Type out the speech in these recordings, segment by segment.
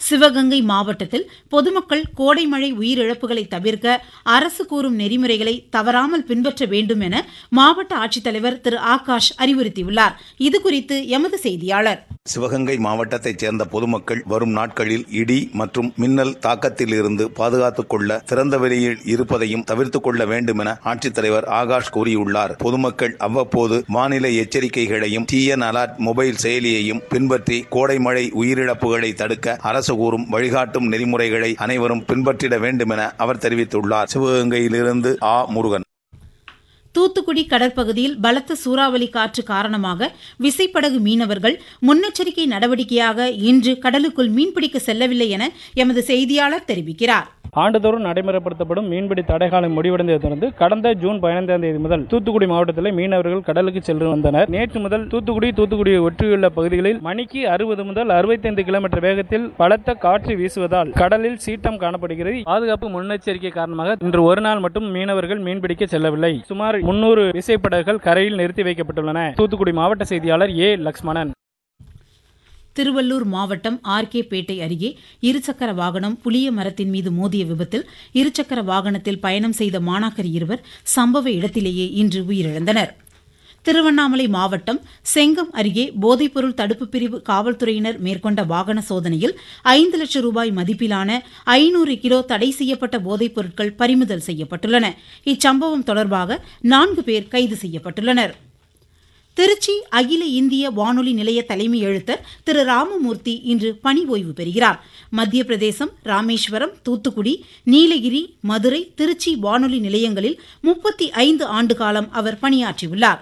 சிவகங்கை மாவட்டத்தில் பொதுமக்கள் கோடை மழை உயிரிழப்புகளை தவிர்க்க அரசு கூறும் நெறிமுறைகளை தவறாமல் பின்பற்ற வேண்டும் என மாவட்ட ஆட்சித்தலைவர் திரு ஆகாஷ் அறிவுறுத்தியுள்ளார். இதுகுறித்து எமது செய்தியாளர். சிவகங்கை மாவட்டத்தைச் சேர்ந்த பொதுமக்கள் வரும் நாட்களில் இடி மற்றும் மின்னல் தாக்கத்தில் இருந்து பாதுகாத்துக் கொள்ள திறந்த வெளியில் இருப்பதையும் தவிர்த்துக் கொள்ள வேண்டும் என ஆட்சித்தலைவர் ஆகாஷ் கூறியுள்ளார். பொதுமக்கள் அவ்வப்போது வானிலை எச்சரிக்கைகளையும் TN அலர்ட் மொபைல் செயலியையும் பின்பற்றி கோடை மழை உயிரிழப்புகளை தடுக்க அரசு கூறும் வழிகாட்டும் நெறிமுறைகளை அனைவரும் பின்பற்றிட வேண்டும் என அவர் தெரிவித்துள்ளார். சிவகங்கையிலிருந்து முருகன். தூத்துக்குடி கடற்பகுதியில் பலத்த சூறாவளி காற்று காரணமாக விசைப்படகு மீனவர்கள் முன்னெச்சரிக்கை நடவடிக்கையாக இன்று கடலுக்குள் மீன்பிடிக்க செல்லவில்லை என எமது செய்தியாளர் தெரிவிக்கிறார். ஆண்டுதோறும் நடைமுறைப்படுத்தப்படும் மீன்பிடி தடைகாலம் முடிவடைந்ததை தொடர்ந்து கடந்த ஜூன் 15ஆம் தேதி முதல் தூத்துக்குடி மாவட்டத்தில் மீனவர்கள் கடலுக்கு சென்று வந்தனர். நேற்று முதல் தூத்துக்குடியை ஒட்டியுள்ள பகுதிகளில் மணிக்கு 60 முதல் 65 கிலோமீட்டர் வேகத்தில் பலத்த காற்று வீசுவதால் கடலில் சீற்றம் காணப்படுகிறது. பாதுகாப்பு முன்னெச்சரிக்கை காரணமாக இன்று ஒரு நாள் மட்டும் மீனவர்கள் மீன்பிடிக்க செல்லவில்லை. சுமார் 300 விசைப்படகுகள் கரையில் நிறுத்தி வைக்கப்பட்டுள்ளன. தூத்துக்குடி மாவட்ட செய்தியாளர் லக்ஷ்மணன். திருவள்ளூர் மாவட்டம் பேட்டை அருகே இருசக்கர வாகனம் புளிய மரத்தின் மீது மோதிய விபத்தில் இருசக்கர வாகனத்தில் பயணம் செய்த மாணாக்கர் 2 சம்பவ இடத்திலேயே இன்று உயிரிழந்தனர். திருவண்ணாமலை மாவட்டம் செங்கம் அருகே போதைப்பொருள் தடுப்பு பிரிவு காவல்துறையினர் மேற்கொண்ட வாகன சோதனையில் 5 லட்சம் ரூபாய் மதிப்பிலான 500 கிலோ தடை செய்யப்பட்ட போதைப் பொருட்கள் பறிமுதல் செய்யப்பட்டுள்ளன. இச்சம்பவம் தொடர்பாக 4 பேர் கைது செய்யப்பட்டுள்ளனர். திருச்சி அகில இந்திய வானொலி நிலைய தலைமை எழுத்தர் திரு ராமமூர்த்தி இன்று பணி ஓய்வு பெறுகிறார். மத்திய பிரதேசம், ராமேஸ்வரம், தூத்துக்குடி, நீலகிரி, மதுரை, திருச்சி வானொலி நிலையங்களில் 35 ஆண்டு காலம் அவர் பணியாற்றியுள்ளார்.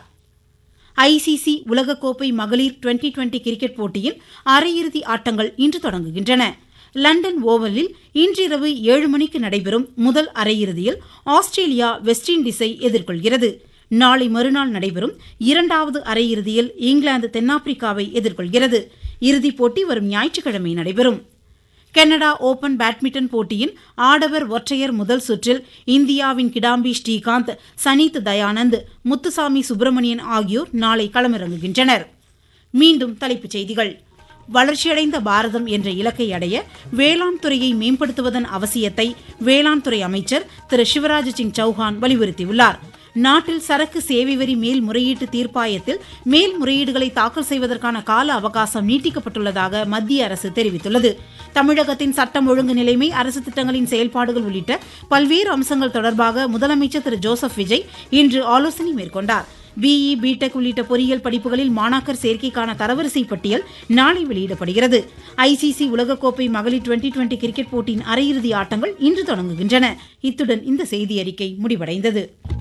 ICC உலகக்கோப்பை மகளிர் 2020 கிரிக்கெட் போட்டியின் அரையிறுதி ஆட்டங்கள் இன்று தொடங்குகின்றன. லண்டன் ஓவலில் இன்றிரவு 7 மணிக்கு நடைபெறும் முதல் அரையிறுதியில் ஆஸ்திரேலியா வெஸ்ட் இண்டீஸை எதிர்கொள்கிறது. நாளை மறுநாள் நடைபெறும் 2வது அரையிறுதியில் இங்கிலாந்து தென்னாப்பிரிக்காவை எதிர்கொள்கிறது. இறுதிப் போட்டி வரும் ஞாயிற்றுக்கிழமை நடைபெறும். கனடா ஓபன் பேட்மிண்டன் போட்டியின் ஆடவர் ஒற்றையர் முதல் சுற்றில் இந்தியாவின் கிடாம்பி ஸ்ரீகாந்த், சனீத் தயானந்த், முத்துசாமி சுப்பிரமணியன் ஆகியோர் நாளை களமிறங்குகின்றனர். மீண்டும் தலைப்புச் செய்திகள். வளர்ச்சியடைந்த பாரதம் என்ற இலக்கை அடைய வேளாண் துறையை மேம்படுத்துவதன் அவசியத்தை வேளாண் துறை அமைச்சர் திரு சிவராஜ் சிங் சௌஹான் வலியுறுத்தியுள்ளார். நாட்டில் சரக்கு சேவை வரி மேல்முறையீட்டு தீர்ப்பாயத்தில் மேல்முறையீடுகளை தாக்கல் செய்வதற்கான கால அவகாசம் நீட்டிக்கப்பட்டுள்ளதாக மத்திய அரசு தெரிவித்துள்ளது. தமிழகத்தின் சட்டம் ஒழுங்கு நிலைமை, அரசு திட்டங்களின் செயல்பாடுகள் உள்ளிட்ட பல்வேறு அம்சங்கள் தொடர்பாக முதலமைச்சர் திரு ஜோசப் விஜய் இன்று ஆலோசனை மேற்கொண்டார். BE, BTech உள்ளிட்ட பொறியியல் படிப்புகளில் மாணாக்கர் சேர்க்கைக்கான தரவரிசை பட்டியல் நாளை வெளியிடப்படுகிறது. ICC உலகக்கோப்பை மகளிர் 2020 கிரிக்கெட் போட்டியின் அரையிறுதி ஆட்டங்கள் இன்று தொடங்குகின்றன. இத்துடன் இந்த செய்தி அறிக்கை முடிவடைந்தது.